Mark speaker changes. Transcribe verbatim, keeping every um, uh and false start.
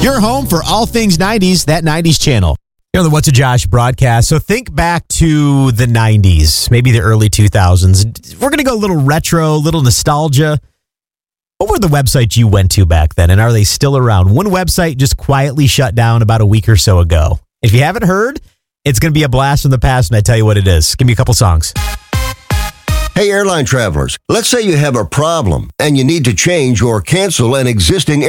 Speaker 1: Your home for all things nineties, that nineties channel. You know, the What's a Josh broadcast. So think back to the nineties, maybe the early two thousands. We're going to go a little retro, a little nostalgia. What were the websites you went to back then, and are they still around? One website just quietly shut down about a week or so ago. If you haven't heard, it's going to be a blast from the past when I tell you what it is. Give me a couple songs.
Speaker 2: Hey, airline travelers, let's say you have a problem and you need to change or cancel an existing